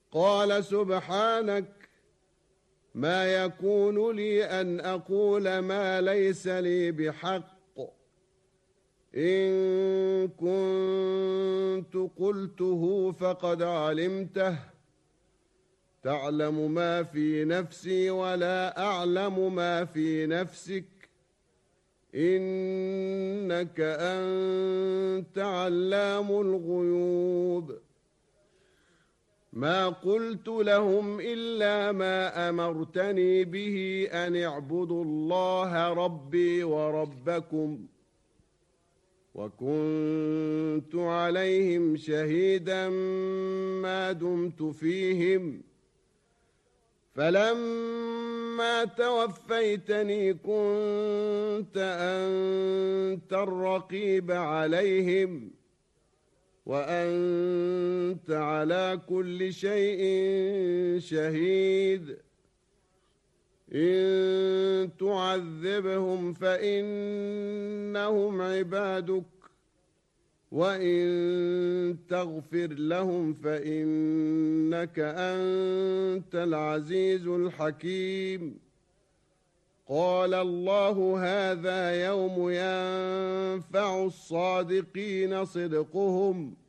قال سبحانك ما يكون لي أن أقول ما ليس لي بحق إن كنت قلته فقد علمته تعلم ما في نفسي ولا أعلم ما في نفسك إنك أنت علام الغيوب ما قلت لهم إلا ما أمرتني به أن اعبدوا الله ربي وربكم وكنت عليهم شهيدا ما دمت فيهم فلما توفيتني كنت أنت الرقيب عليهم وأنت على كل شيء شهيد إن تعذبهم فإنهم عبادك وإن تغفر لهم فإنك أنت العزيز الحكيم قال الله هذا يوم ينفع الصادقين صدقهم